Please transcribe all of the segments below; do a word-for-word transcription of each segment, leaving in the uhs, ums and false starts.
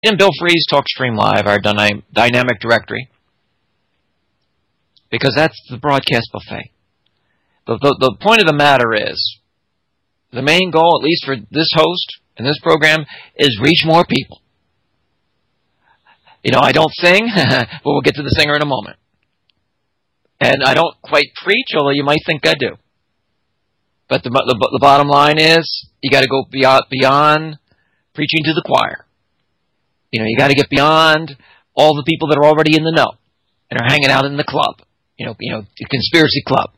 And Bill Fries, TalkStream Live, our dyna- dynamic directory, because that's the broadcast buffet. The, the, the point of the matter is, the main goal, at least for this host and this program, is reach more people. You know, I don't sing, but we'll get to the singer in a moment. And I don't quite preach, although you might think I do. But the, the, the bottom line is, you got to go beyond, beyond preaching to the choir. You know, you got to get beyond all the people that are already in the know and are hanging out in the club. You know, you know, the conspiracy club.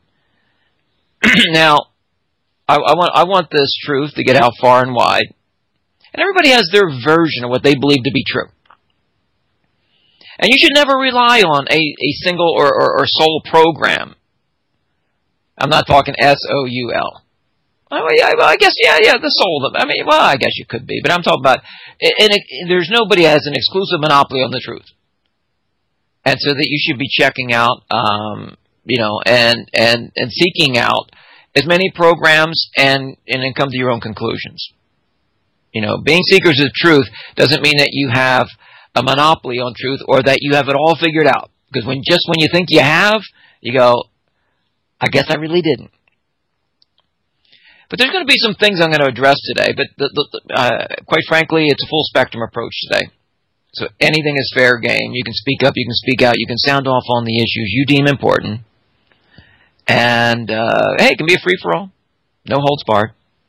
Now, I, I want I want this truth to get out far and wide, and everybody has their version of what they believe to be true. And you should never rely on a, a single or, or, or sole program. I'm not talking S O U L. Well, yeah, well, I guess, yeah, yeah, the soul. I mean, well, I guess you could be, but I'm talking about, and it, there's nobody has an exclusive monopoly on the truth, and so that you should be checking out, um, you know, and and and seeking out as many programs, and and then come to your own conclusions. You know, being seekers of truth doesn't mean that you have a monopoly on truth or that you have it all figured out. Because when just when you think you have, you go, I guess I really didn't. But there's going to be some things I'm going to address today. But the, the, uh, quite frankly, it's a full spectrum approach today. So anything is fair game. You can speak up, you can speak out, you can sound off on the issues you deem important. And, uh, hey, it can be a free-for-all. No holds barred.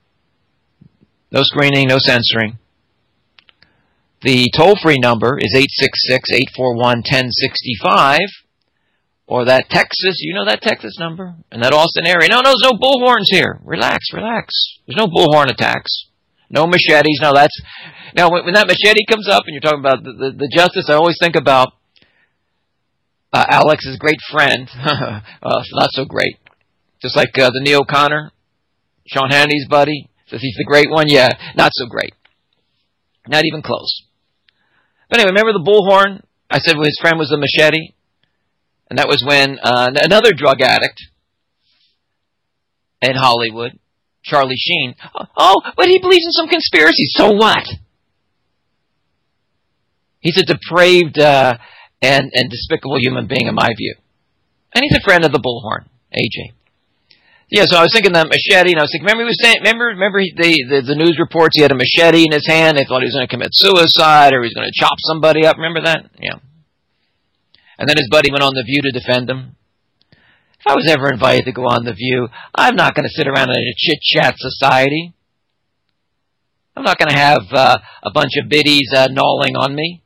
No screening, no censoring. The toll-free number is eight six six, eight four one, one zero six five. Or that Texas, you know that Texas number? In that Austin area. No, no, there's no bullhorns here. Relax, relax. There's no bullhorn attacks. No machetes. No, that's... Now, when, when that machete comes up and you're talking about the, the, the justice, I always think about uh, Alex's great friend. uh, not so great. Just like uh, the Neil O'Connor, Sean Hannity's buddy. Says he's the great one. Yeah, not so great. Not even close. But anyway, remember the bullhorn? I said his friend was the machete. And that was when uh, another drug addict in Hollywood, Charlie Sheen, oh, but he believes in some conspiracy. So what? He's a depraved uh, and, and despicable human being, in my view. And he's a friend of the bullhorn, A J. Yeah, so I was thinking that machete, and I was thinking, remember he was saying, remember, remember he, the, the the news reports, he had a machete in his hand. They thought he was going to commit suicide or he was going to chop somebody up. Remember that? Yeah. And then his buddy went on The View to defend him. If I was ever invited to go on The View, I'm not going to sit around in a chit-chat society. I'm not going to have uh, a bunch of biddies uh, gnawing on me.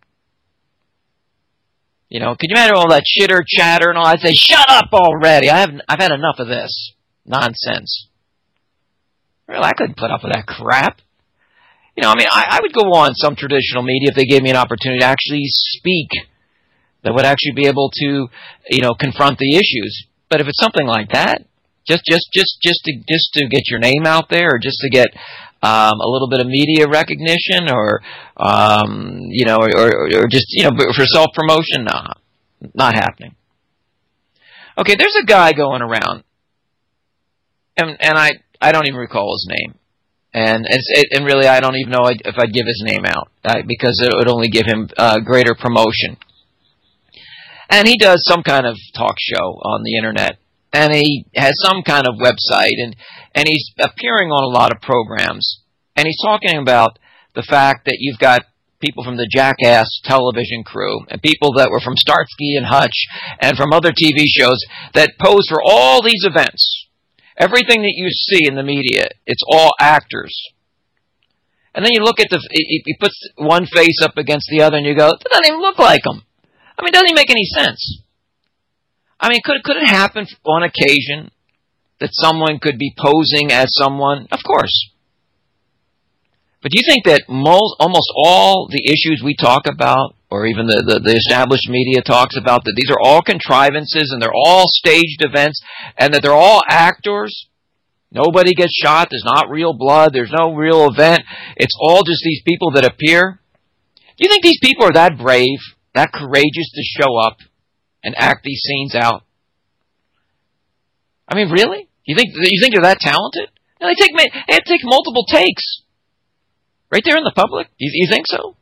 You know, can you imagine all that chitter-chatter and all? I'd say, shut up already. I haven't, I've had enough of this nonsense. Really, I couldn't put up with that crap. You know, I mean, I, I would go on some traditional media if they gave me an opportunity to actually speak, that would actually be able to, you know, confront the issues. But if it's something like that, just just just just to just to get your name out there, or just to get um, a little bit of media recognition, or um, you know, or, or, or just you know, for self promotion, nah, not happening. Okay, there's a guy going around, and and I I don't even recall his name, and and and really I don't even know if I'd give his name out uh, because it would only give him uh, greater promotion. And he does some kind of talk show on the internet. And he has some kind of website. And, and he's appearing on a lot of programs. And he's talking about the fact that you've got people from the Jackass television crew and people that were from Starsky and Hutch and from other T V shows that pose for all these events. Everything that you see in the media, it's all actors. And then you look at the, he puts one face up against the other and you go, it doesn't even look like them. I mean, it doesn't even make any sense. I mean, could, could it happen on occasion that someone could be posing as someone? Of course. But do you think that most, almost all the issues we talk about, or even the, the, the established media talks about, that these are all contrivances and they're all staged events and that they're all actors? Nobody gets shot. There's not real blood. There's no real event. It's all just these people that appear. Do you think these people are that brave, that courageous to show up and act these scenes out? I mean, really? You think you think they're that talented? No, they take they have to take multiple takes right there in the public. You, you think so?